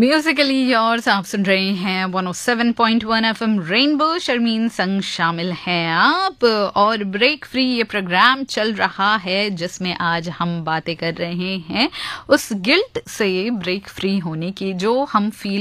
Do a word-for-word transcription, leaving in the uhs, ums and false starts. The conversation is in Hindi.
म्यूजिकली योर्स आप सुन रहे हैं one O seven point one FM rainbow. Sharmin संग शामिल हैं आप और ब्रेक फ्री ये प्रोग्राम चल रहा है जिसमें आज हम बातें कर रहे हैं उस गिल्ट से ब्रेक फ्री होने की जो हम फील